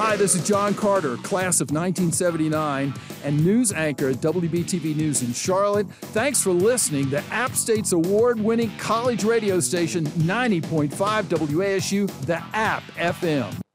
Hi, this is John Carter, class of 1979, and news anchor at WBTV News in Charlotte. Thanks for listening to App State's award-winning college radio station, 90.5 WASU, the App FM.